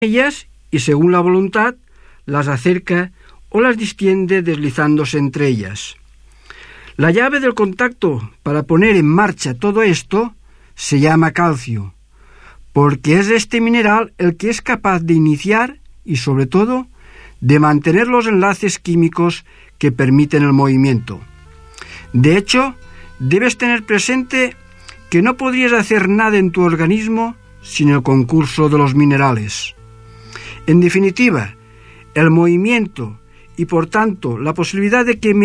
ellas y según la voluntad las acerca o las distiende deslizándose entre ellas. La llave del contacto para poner en marcha todo esto se llama calcio, porque es este mineral el que es capaz de iniciar y sobre todo de mantener los enlaces químicos que permiten el movimiento. De hecho, debes tener presente que no podrías hacer nada en tu organismo sin el concurso de los minerales. En definitiva, el movimiento y por tanto la posibilidad de que me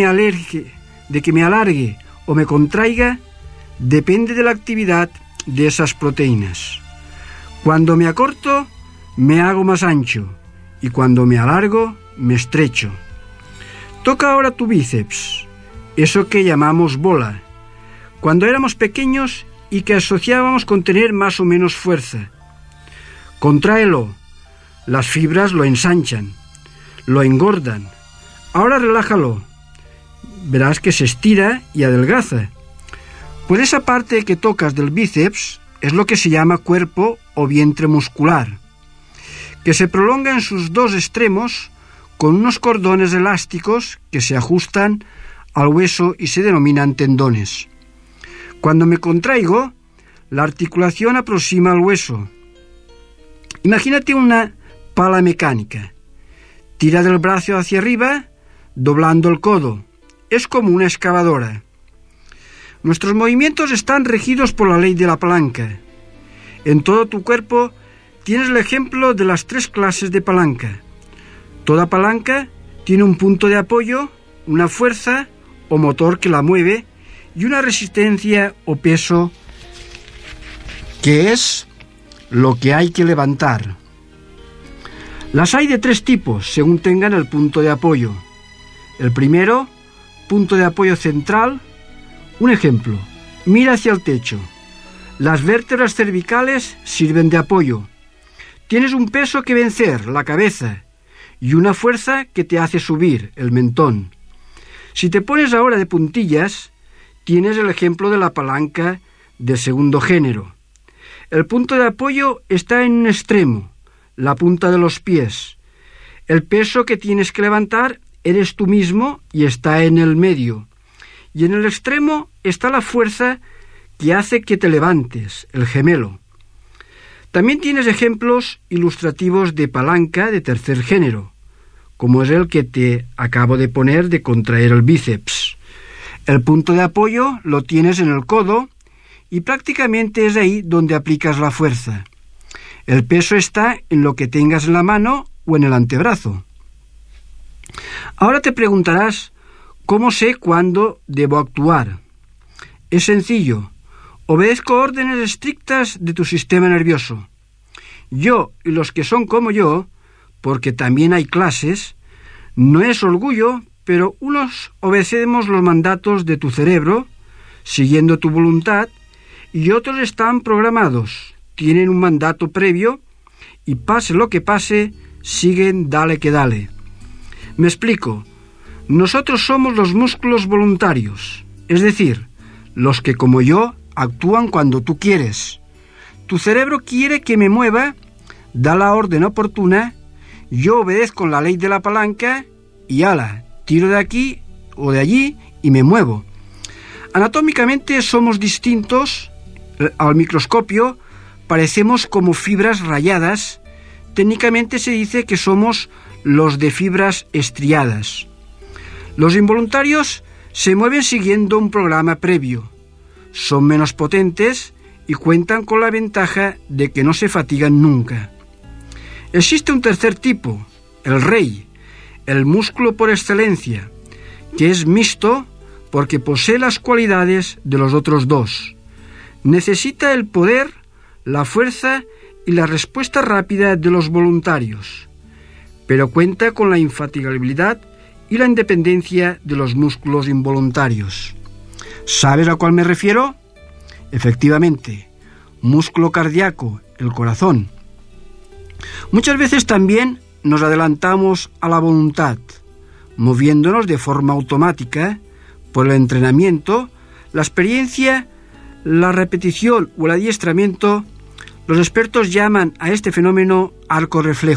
alargue o me contraiga depende de la actividad de esas proteínas. Cuando me acorto, me hago más ancho y cuando me alargo, me estrecho. Toca ahora tu bíceps, eso que llamamos bola, cuando éramos pequeños y que asociábamos con tener más o menos fuerza. Contráelo, las fibras lo ensanchan, lo engordan. Ahora relájalo, verás que se estira y adelgaza. Pues esa parte que tocas del bíceps es lo que se llama cuerpo o vientre muscular, que se prolonga en sus dos extremos con unos cordones elásticos que se ajustan al hueso y se denominan tendones. Cuando me contraigo, la articulación aproxima al hueso. Imagínate una pala mecánica. Tira del brazo hacia arriba, doblando el codo. Es como una excavadora. Nuestros movimientos están regidos por la ley de la palanca. En todo tu cuerpo tienes el ejemplo de las 3 clases de palanca. Toda palanca tiene un punto de apoyo, una fuerza o motor que la mueve y una resistencia o peso que es lo que hay que levantar. Las hay de 3 tipos según tengan el punto de apoyo. El primero, punto de apoyo central. Un ejemplo, mira hacia el techo. Las vértebras cervicales sirven de apoyo. Tienes un peso que vencer, la cabeza, y una fuerza que te hace subir, el mentón. Si te pones ahora de puntillas, tienes el ejemplo de la palanca del segundo género. El punto de apoyo está en un extremo, la punta de los pies. El peso que tienes que levantar eres tú mismo y está en el medio. Y en el extremo está la fuerza que hace que te levantes, el gemelo. También tienes ejemplos ilustrativos de palanca de tercer género, como es el que te acabo de poner de contraer el bíceps. El punto de apoyo lo tienes en el codo y prácticamente es ahí donde aplicas la fuerza. El peso está en lo que tengas en la mano o en el antebrazo. Ahora te preguntarás, ¿cómo sé cuándo debo actuar? Es sencillo. Obedezco órdenes estrictas de tu sistema nervioso. Yo y los que son como yo, porque también hay clases, no es orgullo, pero unos obedecemos los mandatos de tu cerebro, siguiendo tu voluntad, y otros están programados, tienen un mandato previo, y pase lo que pase, siguen dale que dale. Me explico. Nosotros somos los músculos voluntarios, es decir, los que como yo actúan cuando tú quieres. Tu cerebro quiere que me mueva, da la orden oportuna, yo obedezco la ley de la palanca y ala, tiro de aquí o de allí y me muevo. Anatómicamente somos distintos. Al microscopio parecemos como fibras rayadas. Técnicamente se dice que somos los de fibras estriadas. Los involuntarios se mueven siguiendo un programa previo. Son menos potentes y cuentan con la ventaja de que no se fatigan nunca. Existe un tercer tipo, el rey, el músculo por excelencia, que es mixto porque posee las cualidades de los otros dos. Necesita el poder, la fuerza y la respuesta rápida de los voluntarios, pero cuenta con la infatigabilidad y la independencia de los músculos involuntarios. ¿Sabes a cuál me refiero? Efectivamente, músculo cardíaco, el corazón. Muchas veces también nos adelantamos a la voluntad, moviéndonos de forma automática por el entrenamiento, la experiencia, la repetición o el adiestramiento, Los expertos llaman a este fenómeno arco reflejo.